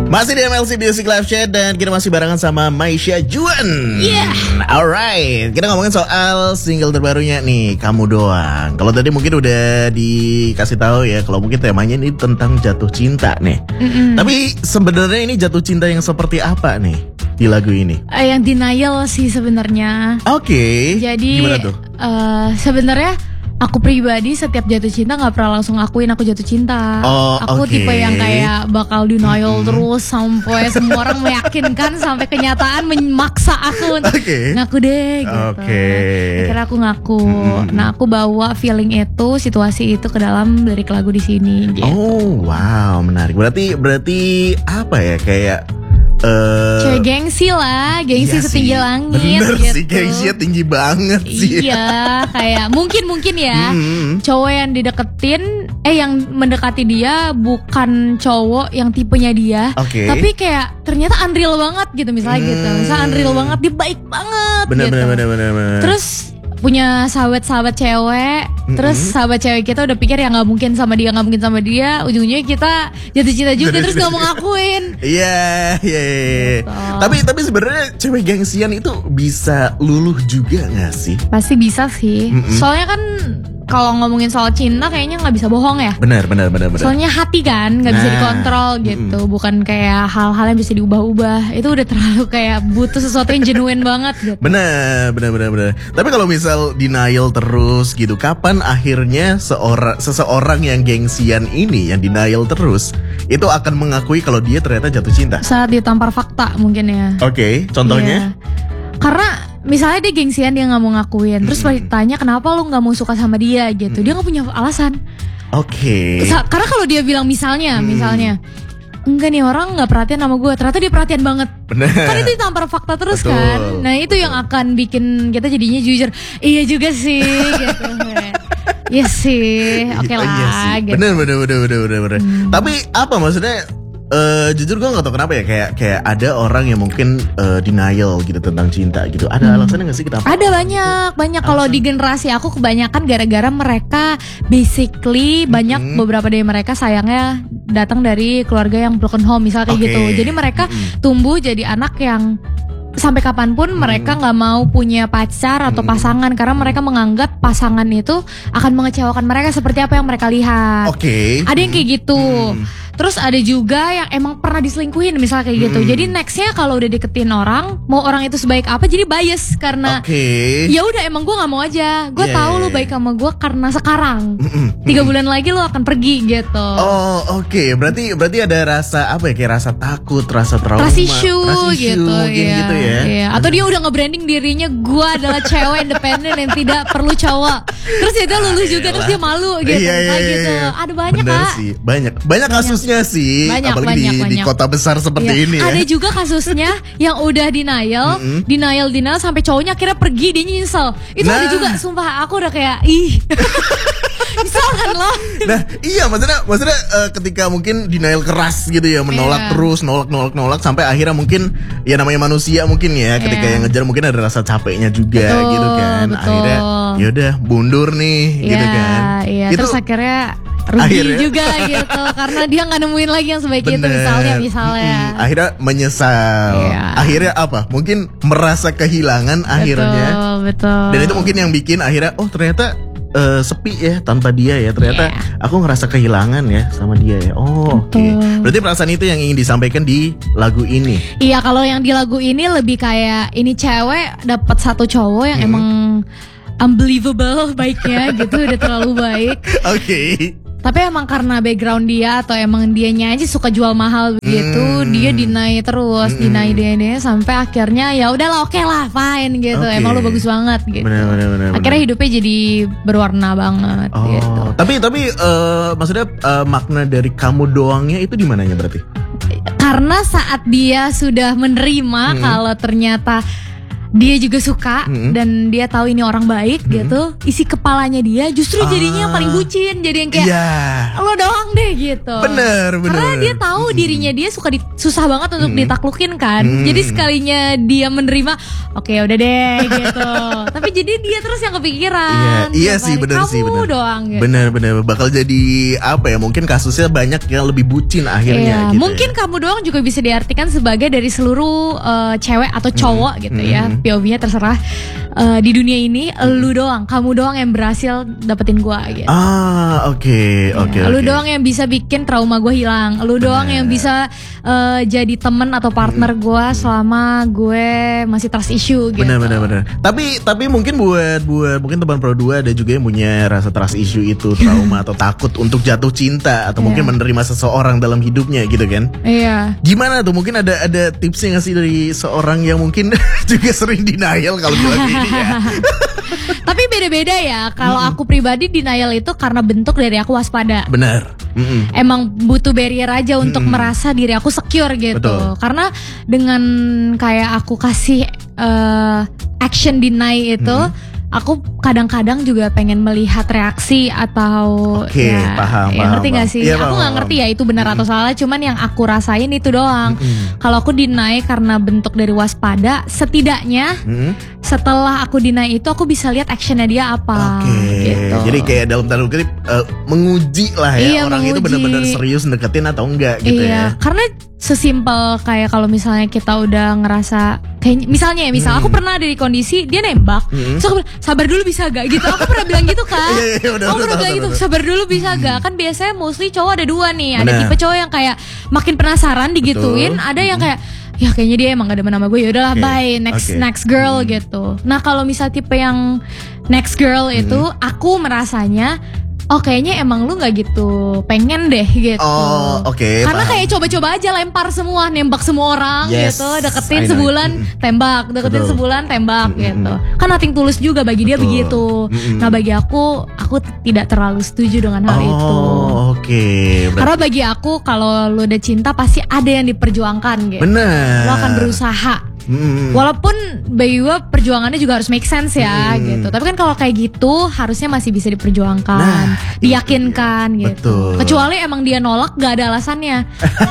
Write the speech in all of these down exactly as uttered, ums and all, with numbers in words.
Masih di M L C Music Live Chat dan kita masih barengan sama Maisha Juan. Yeah. Alright, kita ngomongin soal single terbarunya nih, Kamu Doang. Kalau tadi mungkin udah dikasih tahu ya, kalau mungkin temanya ini tentang jatuh cinta nih. Mm-mm. Tapi sebenarnya ini jatuh cinta yang seperti apa nih di lagu ini? Uh, yang denial sih sebenarnya. Oke. Okay. Jadi gimana tuh? Uh, sebenarnya aku pribadi setiap jatuh cinta nggak pernah langsung akuin aku jatuh cinta. Oh, aku okay. tipe yang kayak bakal denial mm-hmm. terus sampai semua orang meyakinkan sampai kenyataan memaksa aku untuk okay. ngaku deh gitu. Okay. Akhirnya aku ngaku. Mm-hmm. Nah aku bawa feeling itu, situasi itu ke dalam lirik lagu di sini. Gitu. Oh wow, menarik. Berarti berarti apa ya kayak Uh, cewek gengsi lah, gengsi iya setinggi sih, langit. bener gitu. sih, gengsinya tinggi banget sih. Iya, kayak mungkin-mungkin ya hmm. cowok yang dideketin, eh yang mendekati dia bukan cowok yang tipenya dia, okay. tapi kayak ternyata unreal banget gitu misalnya hmm. gitu, misalnya unreal banget, dia baik banget bener, gitu. Bener, bener, bener, bener. Terus punya sahabat-sahabat cewek, mm-hmm. terus sahabat cewek kita udah pikir ya nggak mungkin sama dia, nggak mungkin sama dia, ujungnya kita jatuh cinta juga terus nggak mau ngakuin. Iya, iya, iya. Tapi tapi sebenarnya cewek gengsian itu bisa luluh juga nggak sih? Pasti bisa sih. Mm-hmm. Soalnya kan kalau ngomongin soal cinta kayaknya nggak bisa bohong ya. Benar, benar, benar, benar. Soalnya hati kan nggak nah, bisa dikontrol gitu, mm-mm. bukan kayak hal-hal yang bisa diubah-ubah. Itu udah terlalu kayak butuh sesuatu yang genuine banget gitu. Benar, benar, benar, benar. Tapi kalau misal denial terus gitu, kapan akhirnya seorang seseorang yang gengsian ini, yang denial terus, itu akan mengakui kalau dia ternyata jatuh cinta? Saat ditampar fakta mungkin ya. Oke, okay, contohnya? Yeah. Karena misalnya dia gengsian, dia gak mau ngakuin, terus pas ditanya kenapa lu gak mau suka sama dia gitu, hmm. dia gak punya alasan. Oke. Okay. Karena kalau dia bilang misalnya, hmm. misalnya enggak nih orang gak perhatian sama gue, ternyata dia perhatian banget. Bener. Kan itu ditampar fakta terus. Betul. Kan. Nah itu betul. Yang akan bikin kita jadinya jujur. Iya juga sih gitu. Iya sih, oke okay lah. Iya sih. Gitu. Bener, bener, bener, bener, bener. Hmm. Tapi apa maksudnya? Uh, jujur gue gak tau kenapa ya, kayak kayak ada orang yang mungkin uh, denial gitu tentang cinta gitu. Ada hmm. alasannya gak sih kenapa? Ada banyak, gitu? banyak. Kalau di generasi aku kebanyakan gara-gara mereka basically hmm. banyak beberapa dari mereka sayangnya datang dari keluarga yang broken home misalnya kayak okay. gitu. Jadi mereka hmm. tumbuh jadi anak yang sampai kapanpun hmm. mereka nggak mau punya pacar atau hmm. pasangan karena mereka menganggap pasangan itu akan mengecewakan mereka seperti apa yang mereka lihat. Oke. Okay. Ada yang kayak gitu. Hmm. Terus ada juga yang emang pernah diselingkuhin misalnya kayak gitu. Hmm. Jadi nextnya kalau udah deketin orang, mau orang itu sebaik apa jadi bias karena okay. ya udah emang gue nggak mau aja. Gue yeah. tahu lu baik sama gue karena sekarang. Mm-mm. Tiga bulan lagi lu akan pergi gitu. Oh oke. Okay. Berarti berarti ada rasa apa ya, kayak rasa takut, rasa trauma, trust issue, trust issue gitu, ya. gitu ya. Iya. Atau dia udah nge-branding dirinya gue adalah cewek independen yang tidak perlu cowok. Terus dia lulus juga terus dia malu gitu. Iya, iya, kayak gitu. iya. Ada banyak Bener Kak. sih. Banyak. Banyak kasusnya sih. Banyak, apalagi banyak, di, banyak. di kota besar seperti iya. ini ya. Ada juga kasusnya yang udah denial, mm-hmm. denial, denial sampai cowoknya akhirnya pergi, dia nyesel. Itu nah. ada juga, sumpah aku udah kayak ih. Misal kan lo. Nah iya maksudnya maksudnya uh, ketika mungkin denial keras gitu ya, menolak yeah. terus, nolak nolak nolak sampai akhirnya mungkin ya namanya manusia mungkin ya, ketika yeah. yang ngejar mungkin ada rasa capeknya juga betul, gitu kan. Betul. Akhirnya yaudah mundur nih yeah, gitu kan. Iya. Itu, terus akhirnya rugi akhirnya. juga gitu karena dia nggak nemuin lagi yang sebaik Bener. itu misalnya misalnya. Mm-hmm. Akhirnya menyesal. Yeah. Akhirnya apa? Mungkin merasa kehilangan betul, akhirnya. Betul. Dan itu mungkin yang bikin akhirnya oh ternyata Uh, sepi ya tanpa dia ya, ternyata yeah. aku ngerasa kehilangan ya sama dia ya. Oh oke okay. Berarti perasaan itu yang ingin disampaikan di lagu ini. Iya, kalau yang di lagu ini lebih kayak ini cewek dapat satu cowok yang hmm. emang unbelievable baiknya gitu, udah terlalu baik. Oke. Okay. Tapi emang karena background dia atau emang dianya aja suka jual mahal gitu, hmm. dia deny terus, hmm. deny deny sampai akhirnya ya udahlah oke okay lah, fine gitu. Okay. Emang lu bagus banget gitu. Bener, bener, bener, akhirnya bener. hidupnya jadi berwarna banget oh. gitu. Tapi tapi uh, maksudnya uh, makna dari kamu doangnya itu di mananya berarti? Karena saat dia sudah menerima hmm. kalau ternyata dia juga suka mm-hmm. dan dia tahu ini orang baik mm-hmm. gitu, isi kepalanya dia justru jadinya ah. yang paling bucin, jadi yang kayak yeah. lo doang deh gitu. Bener, bener. Karena dia tahu mm-hmm. dirinya dia suka di, susah banget untuk mm-hmm. ditaklukin kan. Mm-hmm. Jadi sekalinya dia menerima, oke okay, udah deh gitu. Tapi jadi dia terus yang kepikiran. Iya, iya sih bener kamu sih bener. doang gitu. Bener bener bakal jadi apa ya? Mungkin kasusnya banyak yang lebih bucin akhirnya. Iya, gitu mungkin ya. kamu doang juga bisa diartikan sebagai dari seluruh uh, cewek atau cowok mm-hmm. gitu ya. P O V-nya terserah. Uh, di dunia ini hmm. lu doang, kamu doang yang berhasil dapetin gua gitu. Ah, oke, okay, oke. Okay, ya, lu okay. doang yang bisa bikin trauma gua hilang. Lu Bener. doang yang bisa uh, jadi temen atau partner gua hmm. selama gue masih trust issue gitu. Bener, bener, bener. Tapi tapi mungkin buat buat mungkin teman Pro dua ada juga yang punya rasa trust issue itu, trauma atau takut untuk jatuh cinta atau yeah. mungkin menerima seseorang dalam hidupnya gitu kan. Iya. Yeah. Gimana tuh? Mungkin ada ada tipsnya nggak sih dari seorang yang mungkin juga sering denial kalau bilang gini ya. Tapi beda-beda ya. Kalau mm-hmm. aku pribadi denial itu karena bentuk dari aku waspada. Benar. Mm-hmm. Emang butuh barrier aja untuk mm-hmm. merasa diri aku secure gitu. Betul. Karena dengan kayak aku kasih uh, action deny itu, mm-hmm. aku kadang-kadang juga pengen melihat reaksi atau Oke, ya, paham, ya paham, ngerti paham. gak sih? Ya, aku paham, nggak ngerti ya itu benar mm-hmm. atau salah. Cuman yang aku rasain itu doang. Mm-hmm. Kalau aku deny karena bentuk dari waspada, setidaknya mm-hmm. setelah aku deny itu aku bisa lihat actionnya dia apa. Oke. Gitu. Jadi kayak dalam tanda kutip uh, menguji lah ya, iya, orang menguji. itu benar-benar serius deketin atau enggak gitu iya, ya. Karena sesimpel kayak kalau misalnya kita udah ngerasa kayak misalnya ya misal hmm. aku pernah ada di kondisi dia nembak, hmm. so aku bilang sabar dulu bisa gak gitu. Aku pernah bilang gitu kan. Iya, iya, udah, aku udah, pernah bilang gitu, sabar dulu bisa hmm. gak. Kan biasanya mostly cowok ada dua nih. Ada Bener. tipe cowok yang kayak makin penasaran digituin, Betul. ada yang hmm. kayak ya kayaknya dia emang gak demen sama gue, ya udahlah okay. bye next okay. next girl hmm. gitu. Nah kalau misal tipe yang next girl itu hmm. aku merasanya oh kayaknya emang lu gak gitu pengen deh gitu. Oh oke okay, karena paham. kayak coba-coba aja lempar semua, nembak semua orang yes, gitu. Deketin sebulan mm-hmm. tembak, deketin Betul. sebulan tembak mm-hmm. gitu. Kan nothing tulus juga bagi dia Betul. begitu mm-hmm. Nah bagi aku, aku tidak terlalu setuju dengan hal oh, itu oke okay. Karena bagi aku kalau lu udah cinta pasti ada yang diperjuangkan gitu. Bener. Lo akan berusaha Hmm. Walaupun bagi gue perjuangannya juga harus make sense ya hmm. gitu. Tapi kan kalau kayak gitu harusnya masih bisa diperjuangkan, nah, diyakinkan gitu. Betul. Kecuali emang dia nolak gak ada alasannya.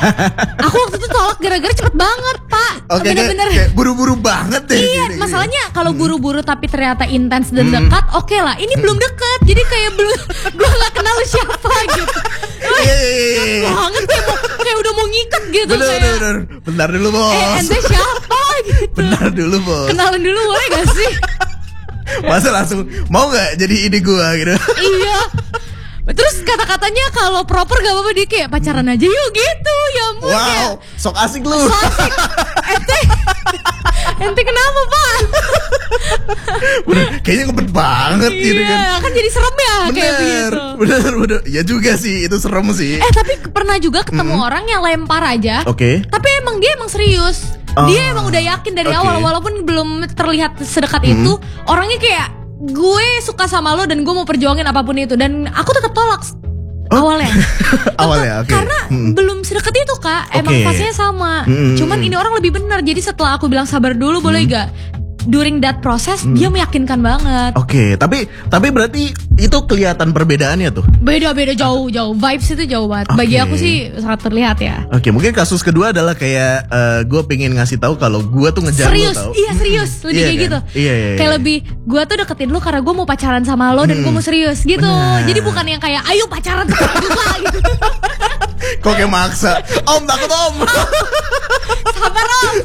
Aku waktu itu tolak gara-gara cepet banget pak. Oke, bener-bener kayak, kayak buru-buru banget deh. Iya gini, masalahnya kalau buru-buru tapi ternyata intens dan hmm. dekat, oke okay lah. Ini hmm. belum deket, jadi kayak belum gue nggak kenal siapa gitu. Iya iya iya. Banget kayak, mau, kayak udah mau ngikat gitu. Bener kayak, bener bener. Bentar dulu bos. Eh ente siapa? Gitu. Bentar dulu bos. Kenalan dulu boleh gak sih? Masa langsung mau gak jadi ide gue gitu? Iya. Terus kata-katanya kalau proper gak apa-apa, dia kayak pacaran aja yuk gitu. Ya ampun. Wow kayak, sok asik lu. Sok asik. Ente Ente kenapa pak? Bener, kayaknya ngebet banget iya, gitu kan. Iya kan jadi serem ya bener, kayak begitu. Bener bener. Ya juga sih itu serem sih. Eh tapi pernah juga ketemu mm-hmm. orang yang lempar aja. Oke okay. Tapi emang dia emang serius. Oh, dia emang udah yakin dari okay. awal. Walaupun belum terlihat sedekat mm-hmm. itu. Orangnya kayak gue suka sama lo dan gue mau perjuangin apapun itu. Dan aku tetap tolak oh? awalnya. Awalnya oke okay. Karena hmm. belum sedekat itu kak. Emang okay. fasenya sama hmm. Cuman ini orang lebih benar. Jadi setelah aku bilang sabar dulu hmm. boleh gak, during that process hmm. dia meyakinkan banget. Oke okay. Tapi Tapi berarti itu kelihatan perbedaannya tuh. Beda-beda jauh jauh. Vibes itu jauh banget okay. Bagi aku sih sangat terlihat ya. Oke okay, mungkin kasus kedua adalah kayak uh, gue pengen ngasih tahu kalau gue tuh ngejar serius, lo tau. Iya serius. Lebih iya, kayak kan? gitu Iya iya, kayak iya. lebih gue tuh deketin lo karena gue mau pacaran sama lo. Dan hmm. gue mau serius gitu. Bener. Jadi bukan yang kayak ayo pacaran sekarang juga gitu. Kok kayak maksa. Om takut om. Sabar om.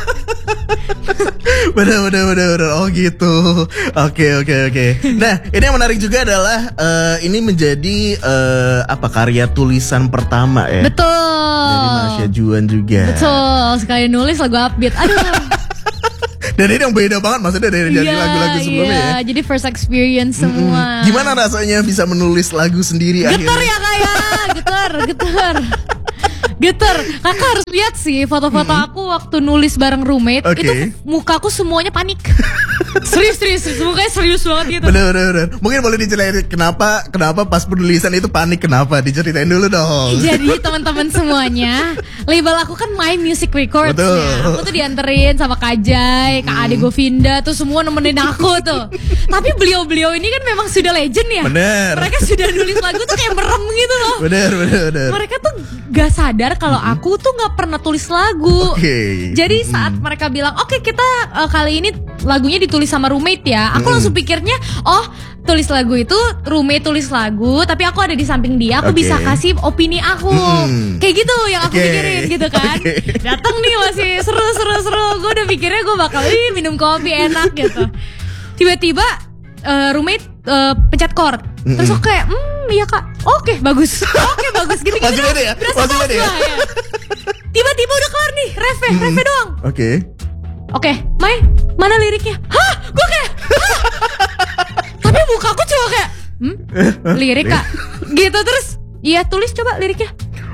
Bener bener bener bener. Oh gitu. Oke oke oke. Nah ini yang menarik juga adalah uh, ini menjadi uh, apa karya tulisan pertama ya. Betul. Dari Marsha Juan juga. Betul. Sekali nulis lagu upbeat. Aduh. Dan ini yang beda banget maksudnya dari jadi yeah, lagu-lagu sebelumnya yeah. ya. Jadi first experience semua. Mm-hmm. Gimana rasanya bisa menulis lagu sendiri getar akhirnya? Getar ya kayak, getar, getar. Geter. Kakak harus lihat sih foto-foto hmm. aku waktu nulis bareng roommate. Okay. Itu mukaku semuanya panik. Serius, serius, serius. Mukanya serius banget gitu. Bener, bener, bener. Mungkin boleh diceritain kenapa, kenapa pas penulisan itu panik, kenapa? Diceritain dulu dong. Jadi teman-teman semuanya, label aku kan My Music Records ya. Aku tuh dianterin sama Kak Jai, Kak hmm. Ade Govinda tuh semua nemenin aku tuh. Tapi beliau-beliau ini kan memang sudah legend ya. Bener. Mereka sudah nulis lagu tuh kayak merem gitu loh. Bener, bener, bener. Mereka tuh gak sadar kalau hmm. aku tuh gak pernah tulis lagu. Okay. Jadi saat hmm. mereka bilang, oke okay, kita uh, kali ini lagunya ditulis sama roommate ya. Aku hmm. langsung pikirnya, oh tulis lagu itu roommate tulis lagu, tapi aku ada di samping dia, aku okay. bisa kasih opini aku. Hmm. Kayak gitu yang aku okay. pikirin gitu kan. Okay. Datang nih masih seru-seru-seru. Gue udah pikirnya gue bakal ih, minum kopi enak gitu. Tiba-tiba uh, roommate uh, pencet chord. Mm-mm. Terus aku kayak, hmm iya kak, oke okay, bagus. Oke okay, bagus gitu gitu. Masih ada ya? Masih ada ya? ya? Tiba-tiba udah kelar nih, refe, mm-hmm. refe doang. Oke. Okay. Oke, okay, Mai, mana liriknya? Hah? Gue kayak, hah? Tapi muka aku cuma kayak, hmm? Lirik kak? Gitu terus, iya tulis coba liriknya.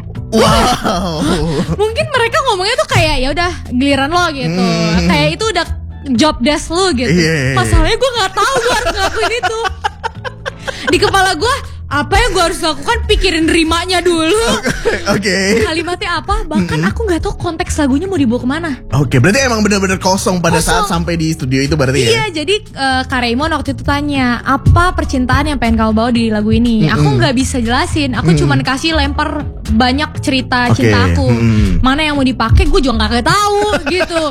Wow. Mungkin mereka ngomongnya tuh kayak, ya udah giliran lo gitu. Hmm. Kayak itu udah job desk lo gitu. Yeah. Masalahnya gue nggak tahu gue harus ngelakuin itu. Di kepala gue, apa yang gue harus lakukan, pikirin rimanya dulu. Oke. Okay. Kalimatnya apa? Bahkan mm-hmm. aku nggak tahu konteks lagunya mau dibawa kemana. Oke, okay, berarti emang benar-benar kosong pada kosong. Saat sampai di studio itu berarti ya? Iya, jadi uh, Kak Raymond waktu itu tanya, apa percintaan yang pengen kau bawa di lagu ini? Mm-hmm. Aku nggak bisa jelasin. Aku mm-hmm. cuman kasih lempar banyak cerita okay. cinta aku. Mm-hmm. Mana yang mau dipakai, gue juga nggak tahu gitu.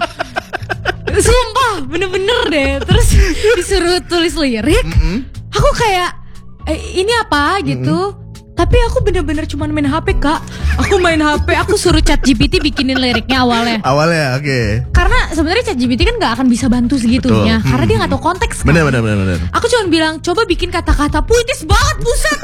Sumpah, bener-bener deh. Terus disuruh tulis lirik, mm-hmm. aku kayak Eh, ini apa gitu. Mm-hmm. Tapi aku bener-bener cuma main H P kak. Aku main H P, aku suruh ChatGPT bikinin liriknya awalnya. Awalnya oke okay. Karena sebenarnya ChatGPT kan gak akan bisa bantu segitunya. Betul. Karena mm-hmm. dia gak tahu konteks kan. Bener bener bener bener. Aku cuma bilang coba bikin kata-kata puitis banget buset.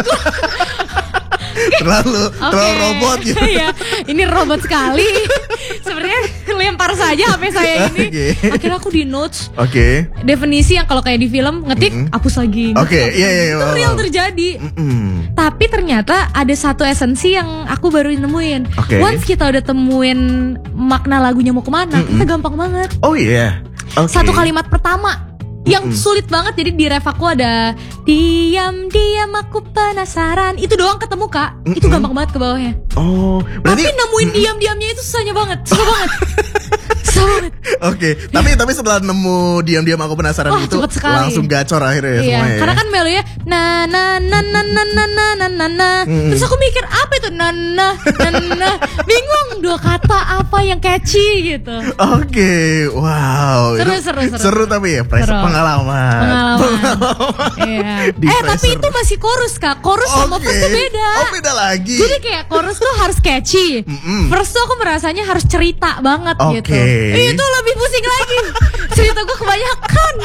Terlalu okay. terlalu robot gitu. Iya, ini robot sekali. Sebenarnya lempar saja H P saya ini. Okay. Akhirnya aku di notes. Oke. Okay. Definisi yang kalau kayak di film ngetik mm-hmm. hapus lagi. Oke, okay. iya iya. Itu real terjadi. Mm-hmm. Tapi ternyata ada satu esensi yang aku baru nemuin. Okay. Once kita udah temuin makna lagunya mau kemana, mm-hmm. kita gampang banget. Oh iya. Yeah. Okay. Satu kalimat pertama yang mm. sulit banget, jadi di ref aku ada diam-diam aku penasaran. Itu doang ketemu kak. Mm-mm. Itu gampang banget ke bawahnya. Oh, berarti tapi nemuin mm. diam-diamnya itu susahnya banget. Susah banget. Susah banget. Oke, okay. tapi tapi setelah nemu diam-diam aku penasaran oh, itu langsung gacor akhirnya ya, iya, semuanya. Karena ya? kan melonya na na na na na na na na na na. Mm. Terus aku mikir apa itu na na na na. Bingung dua kata apa yang catchy gitu. Oke, okay. wow. Seru seru seru. Seru tapi ya, seru. Pengalaman. Pengalaman. Iya. Eh tapi itu masih chorus kak. Chorus okay. sama verse tuh beda. Oh beda lagi. Jadi kayak chorus tuh harus catchy. Mm-mm. Verse tuh aku merasanya harus cerita banget okay. gitu. Itu lebih pusing lagi. Cerita gue kebanyakan.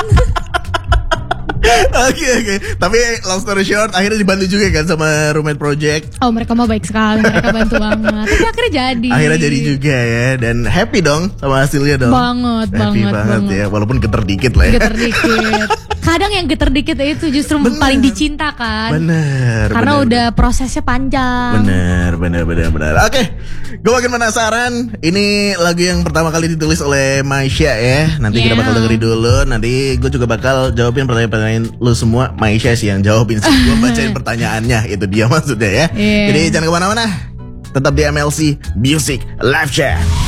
Oke okay, oke. Okay. Tapi long story short, akhirnya dibantu juga kan sama Roommate Project. Oh mereka mah baik sekali, mereka bantu banget. Tapi akhirnya jadi. Akhirnya jadi juga ya, dan happy dong sama hasilnya dong. Banget happy banget banget, banget ya, walaupun geter dikit lah ya. Geter dikit. Kadang yang geter dikit itu justru bener. Paling dicinta kan. Bener. Karena bener, udah bener. prosesnya panjang. Bener bener bener bener. Oke, okay. Gue makin penasaran. Ini lagu yang pertama kali ditulis oleh Maisha ya. Nanti yeah. kita bakal dengerin dulu. Nanti gue juga bakal jawabin pertanyaan-pertanyaan lu semua. Maisha sih yang jawabin sih. Gue bacain pertanyaannya. Itu dia maksudnya ya. Yeah. Jadi jangan kemana-mana. Tetap di M L C Music Live Chat.